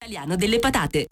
Italiano delle patate.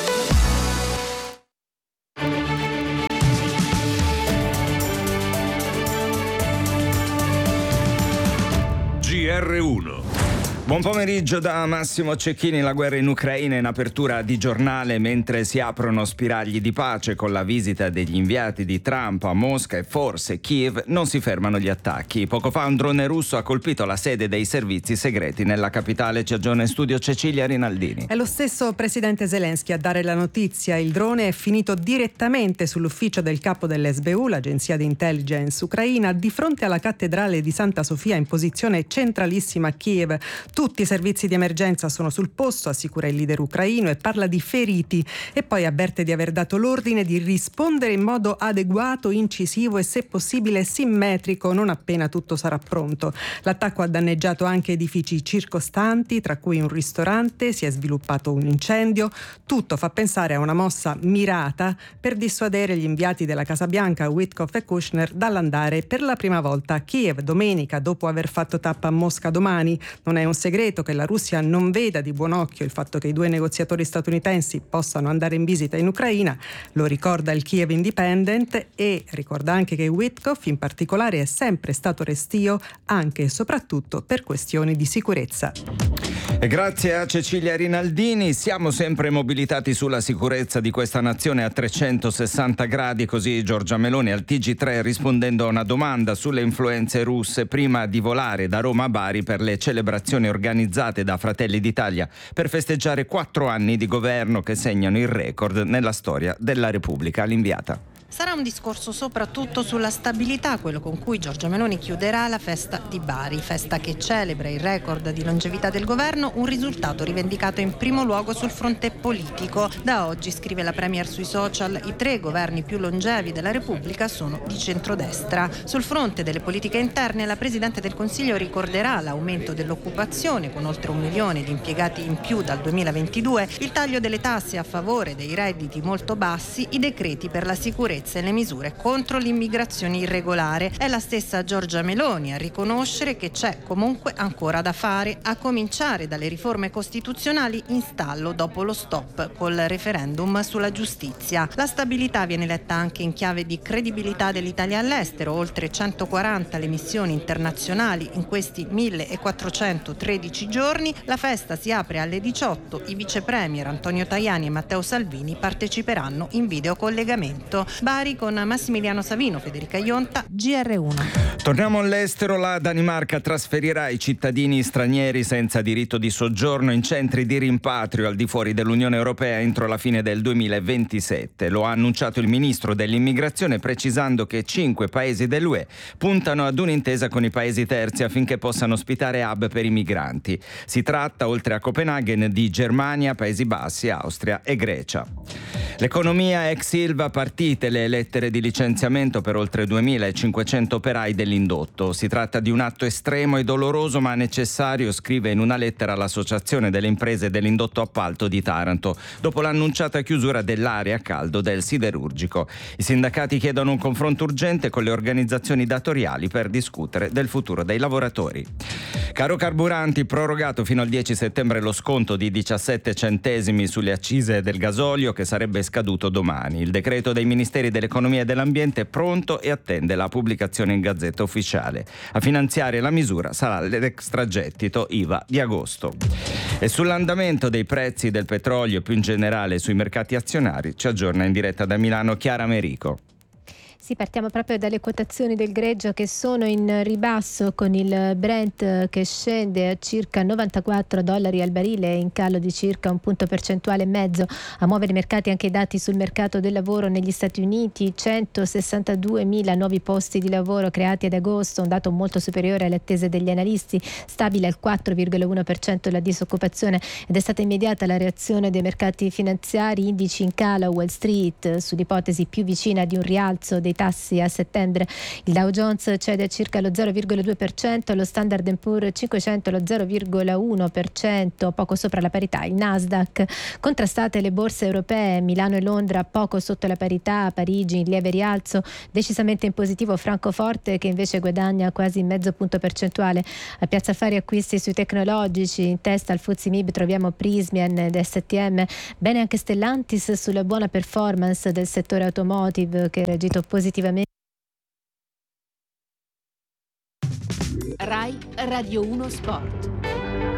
GR1. Buon pomeriggio da Massimo Cecchini. La guerra in Ucraina in apertura di giornale mentre si aprono spiragli di pace con la visita degli inviati di Trump a Mosca e forse Kiev. Non si fermano gli attacchi. Poco fa un drone russo ha colpito la sede dei servizi segreti nella capitale. Ci aggiorna in studio Cecilia Rinaldini. È lo stesso presidente Zelensky a dare la notizia. Il drone è finito direttamente sull'ufficio del capo dell'SBU, l'agenzia di intelligence ucraina, di fronte alla cattedrale di Santa Sofia in posizione centralissima a Kiev. Tutti i servizi di emergenza sono sul posto, assicura il leader ucraino, e parla di feriti e poi avverte di aver dato l'ordine di rispondere in modo adeguato, incisivo e se possibile simmetrico non appena tutto sarà pronto. L'attacco ha danneggiato anche edifici circostanti, tra cui un ristorante, si è sviluppato un incendio. Tutto fa pensare a una mossa mirata per dissuadere gli inviati della Casa Bianca, Witkoff e Kushner, dall'andare per la prima volta a Kiev domenica dopo aver fatto tappa a Mosca domani. Non è un segreto che la Russia non veda di buon occhio il fatto che i due negoziatori statunitensi possano andare in visita in Ucraina. Lo ricorda il Kiev Independent e ricorda anche che Witkoff in particolare è sempre stato restio anche e soprattutto per questioni di sicurezza. E grazie a Cecilia Rinaldini siamo sempre mobilitati sulla sicurezza di questa nazione a 360 gradi, così Giorgia Meloni al TG3 rispondendo a una domanda sulle influenze russe prima di volare da Roma a Bari per le celebrazioni organizzate da Fratelli d'Italia per festeggiare 4 anni di governo che segnano il record nella storia della Repubblica. L'inviata. Sarà un discorso soprattutto sulla stabilità, quello con cui Giorgia Meloni chiuderà la festa di Bari, festa che celebra il record di longevità del governo, un risultato rivendicato in primo luogo sul fronte politico. Da oggi, scrive la Premier sui social, i 3 governi più longevi della Repubblica sono di centrodestra. Sul fronte delle politiche interne, la Presidente del Consiglio ricorderà l'aumento dell'occupazione con oltre 1 milione di impiegati in più dal 2022, il taglio delle tasse a favore dei redditi molto bassi, i decreti per la sicurezza e le misure contro l'immigrazione irregolare. È la stessa Giorgia Meloni a riconoscere che c'è comunque ancora da fare, a cominciare dalle riforme costituzionali in stallo dopo lo stop col referendum sulla giustizia. La stabilità viene letta anche in chiave di credibilità dell'Italia all'estero, oltre 140 le missioni internazionali in questi 1413 giorni. La festa si apre alle 18, i vice premier Antonio Tajani e Matteo Salvini parteciperanno in videocollegamento. Bari con Massimiliano Savino, Federica Ionta, GR1. Torniamo all'estero. La Danimarca trasferirà i cittadini stranieri senza diritto di soggiorno in centri di rimpatrio al di fuori dell'Unione Europea entro la fine del 2027. Lo ha annunciato il ministro dell'immigrazione, precisando che 5 paesi dell'UE puntano ad un'intesa con i paesi terzi affinché possano ospitare hub per i migranti. Si tratta, oltre a Copenaghen, di Germania, Paesi Bassi, Austria e Grecia. L'economia ex Ilva, partite le lettere di licenziamento per oltre 2.500 operai dell'indotto. Si tratta di un atto estremo e doloroso ma necessario, scrive in una lettera l'Associazione delle imprese dell'indotto appalto di Taranto, dopo l'annunciata chiusura dell'area a caldo del siderurgico. I sindacati chiedono un confronto urgente con le organizzazioni datoriali per discutere del futuro dei lavoratori. Caro carburanti, prorogato fino al 10 settembre lo sconto di 17 centesimi sulle accise del gasolio che sarebbe scaduto domani. Il decreto dei Ministeri dell'Economia e dell'Ambiente è pronto e attende la pubblicazione in Gazzetta Ufficiale. A finanziare la misura sarà l'extragettito IVA di agosto. E sull'andamento dei prezzi del petrolio, più in generale sui mercati azionari, ci aggiorna in diretta da Milano Chiara Merico. Sì, partiamo proprio dalle quotazioni del greggio che sono in ribasso, con il Brent che scende a circa $94 al barile, in calo di circa 1 punto percentuale e mezzo. A muovere i mercati anche i dati sul mercato del lavoro negli Stati Uniti: 162.000 nuovi posti di lavoro creati ad agosto, un dato molto superiore alle attese degli analisti, stabile al 4,1% la disoccupazione, ed è stata immediata la reazione dei mercati finanziari, indici in calo a Wall Street sull'ipotesi più vicina di un rialzo dei dei tassi a settembre. Il Dow Jones cede circa lo 0,2%, lo Standard & Poor's 500 lo 0,1%, poco sopra la parità. Il Nasdaq. Contrastate le borse europee, Milano e Londra poco sotto la parità, Parigi in lieve rialzo, decisamente in positivo Francoforte che invece guadagna quasi mezzo punto percentuale. A Piazza Affari acquisti sui tecnologici, in testa al FTSE MIB troviamo Prysmian ed STM, bene anche Stellantis sulla buona performance del settore automotive che ha reagito positivamente. Rai Radio 1 Sport.